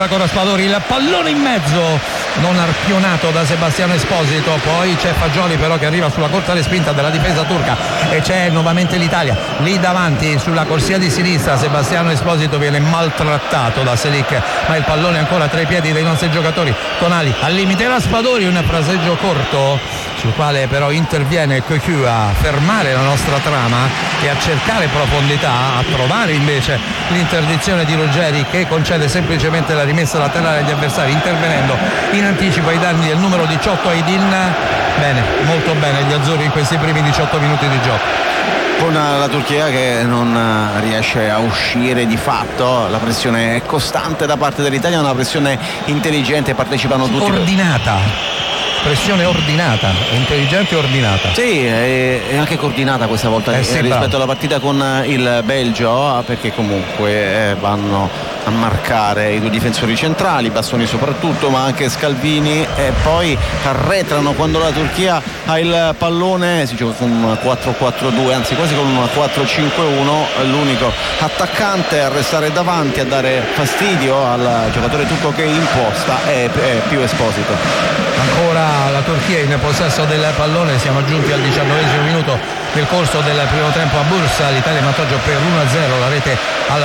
con Raspadori, il pallone in mezzo, non arpionato da Sebastiano Esposito, poi c'è Fagioli però che arriva sulla corta respinta della difesa turca e c'è nuovamente l'Italia lì davanti sulla corsia di sinistra. Sebastiano Esposito viene maltrattato da Selic, ma il pallone ancora tra i piedi dei nostri giocatori. Tonali al limite, Raspadori, un fraseggio corto sul quale però interviene Cocu a fermare la nostra trama e a cercare profondità, a trovare invece l'interdizione di Ruggeri che concede semplicemente la rimessa laterale agli avversari, intervenendo in anticipo ai danni del numero 18 Aydin. Bene, molto bene gli azzurri in questi primi 18 minuti di gioco, con la Turchia che non riesce a uscire di fatto. La pressione è costante da parte dell'Italia, una pressione intelligente, partecipano tutti, ordinata, pressione ordinata, intelligente e ordinata. Sì, è anche coordinata questa volta rispetto alla partita con il Belgio, perché comunque vanno a marcare i due difensori centrali, Bastoni soprattutto, ma anche Scalvini, e poi arretrano quando la Turchia ha il pallone. Si gioca con un 4-4-2, anzi quasi con un 4-5-1. L'unico attaccante a restare davanti, a dare fastidio al giocatore turco che imposta è più Esposito. Ancora la Turchia in possesso del pallone, siamo giunti al 19° minuto nel corso del primo tempo a Bursa. L'Italia in vantaggio per 1-0, la rete al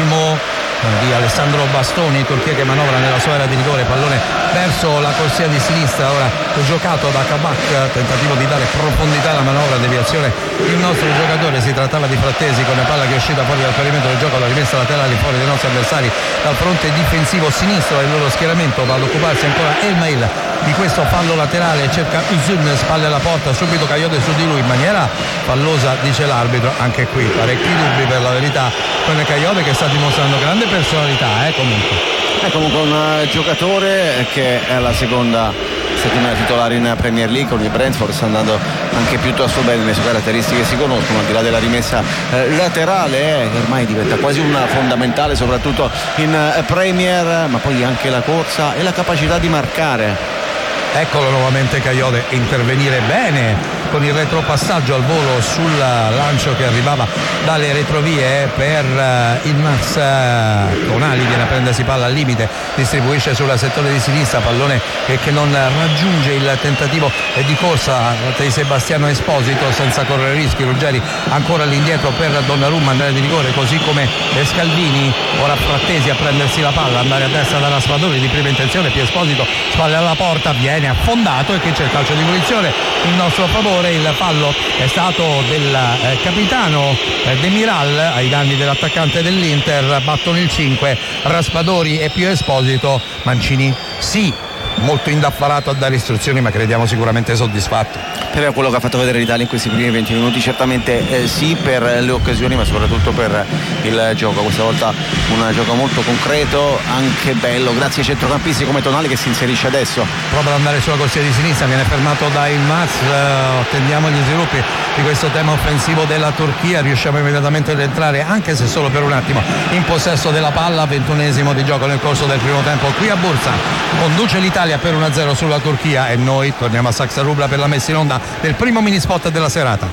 10° di Alessandro Bastoni. Turchia che manovra nella sua area di rigore, pallone verso la corsia di sinistra, ora giocato da Kabak, tentativo di dare profondità alla manovra, deviazione il nostro giocatore, si trattava di Frattesi con la palla che è uscita fuori dal perimetro del gioco, la rimessa laterale fuori dai nostri avversari dal fronte difensivo sinistro del loro schieramento. Va ad occuparsi ancora Elmail di questo fallo laterale, cerca Uzun, spalle alla porta, subito Kayode su di lui in maniera fallosa, dice l'arbitro. Anche qui parecchi dubbi per la verità con Kayode che sta dimostrando grande personalità, comunque è comunque un giocatore che è la seconda settimana titolare in Premier League con il Brentford, sta andando anche piuttosto bene, le sue caratteristiche si conoscono, al di là della rimessa laterale che ormai diventa quasi una fondamentale soprattutto in Premier, ma poi anche la corsa e la capacità di marcare. Eccolo nuovamente Kayode intervenire bene con il retropassaggio al volo sul lancio che arrivava dalle retrovie per il Maz. Tonali viene a prendersi palla al limite, distribuisce sul settore di sinistra, pallone che non raggiunge il tentativo di corsa di Sebastiano Esposito senza correre rischi. Ruggeri ancora all'indietro per Donnarumma, andare di rigore, così come Scalvini. Ora Frattesi a prendersi la palla, andare a destra da Raspadori di prima intenzione, più Esposito, spalle alla porta, viene affondato e che c'è il calcio di punizione in nostro favore. Il fallo è stato del capitano Demiral ai danni dell'attaccante dell'Inter. Battono il 5 Raspadori e più Esposito. Mancini sì, molto indaffarato a dare istruzioni, ma crediamo sicuramente soddisfatto. Per quello che ha fatto vedere l'Italia in questi primi 20 minuti certamente sì, per le occasioni ma soprattutto per il gioco. Questa volta un gioco molto concreto, anche bello, grazie ai centrocampisti come Tonali che si inserisce adesso. Prova ad andare sulla corsia di sinistra, viene fermato da Yilmaz. Attendiamo gli sviluppi di questo tema offensivo della Turchia. Riusciamo immediatamente ad entrare, anche se solo per un attimo, in possesso della palla. 21° di gioco nel corso del primo tempo qui a Bursa. Conduce l'Italia per 1-0 sulla Turchia e noi torniamo a Saxa Rubla per la messa in onda del primo mini spot della serata.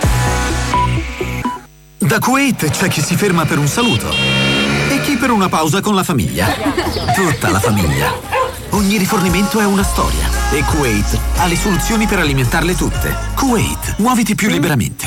Da Kuwait c'è chi si ferma per un saluto e chi per una pausa con la famiglia. Tutta la famiglia. Ogni rifornimento è una storia e Kuwait ha le soluzioni per alimentarle tutte. Kuwait, muoviti più liberamente.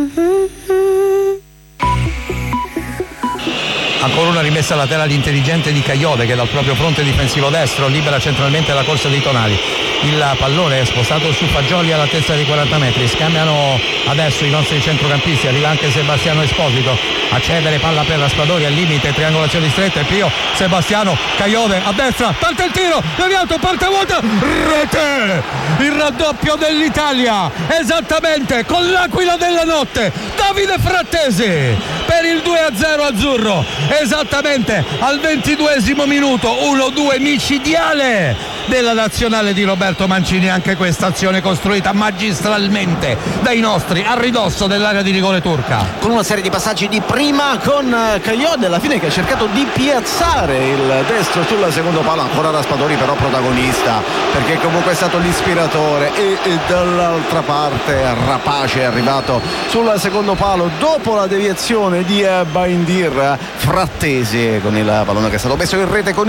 Ancora una rimessa laterale intelligente di Kayode che dal proprio fronte difensivo destro libera centralmente la corsa di Tonali. Il pallone è spostato su Fagioli all'altezza di 40 metri. Scambiano adesso i nostri centrocampisti. Arriva anche Sebastiano Esposito a cedere, palla per Raspadori al limite, triangolazione stretta e Pio Sebastiano Kayode a destra, parte il tiro, deviato, parte vuota, rete! Il raddoppio dell'Italia esattamente con l'aquila della notte, Davide Frattesi per il 2-0 azzurro, esattamente al 22° minuto. 1-2 micidiale della nazionale di Roberto Mancini, anche questa azione costruita magistralmente dai nostri a ridosso dell'area di rigore turca, con una serie di passaggi di prima con Kayode alla fine che ha cercato di piazzare il destro sul secondo palo. Ancora Raspadori però protagonista, perché comunque è stato l'ispiratore, e dall'altra parte Rapace è arrivato sul secondo palo dopo la deviazione di Baindir. Frattesi con il pallone che è stato messo in rete con